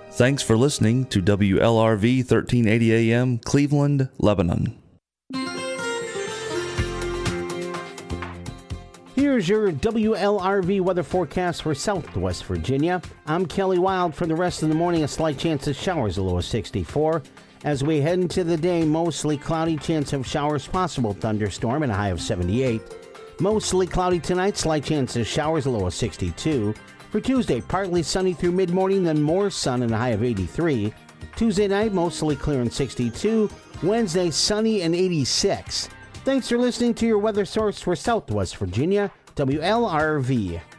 Thanks for listening to WLRV 1380 AM, Cleveland, Lebanon. Here's your WLRV weather forecast for Southwest Virginia. I'm Kelly Wild. For the rest of the morning, a slight chance of showers, a low of 64. As we head into the day, mostly cloudy, chance of showers, possible thunderstorm, and a high of 78. Mostly cloudy tonight, slight chance of showers, a low of 62. For Tuesday, partly sunny through mid-morning, then more sun and a high of 83. Tuesday night, mostly clear and 62. Wednesday, sunny and 86. Thanks for listening to your weather source for Southwest Virginia, WLRV.